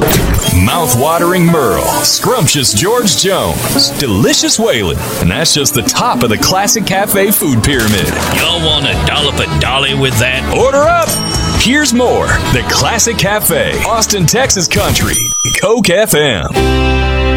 Mouth-watering Merle, scrumptious George Jones, delicious Waylon, and that's just the top of the Classic Cafe food pyramid. Y'all want a dollop of Dolly with that? Order up! Here's more. The Classic Cafe, Austin, Texas Country, Coke FM.